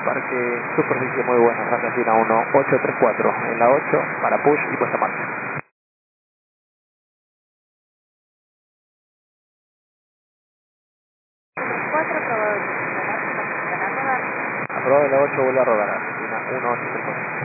parque, superficie muy buena, Argentina 1834, en la 8, para push y puesta en marcha. 4 aprobado. Aprobado en la 8, vuelve a rodar, Argentina 1834.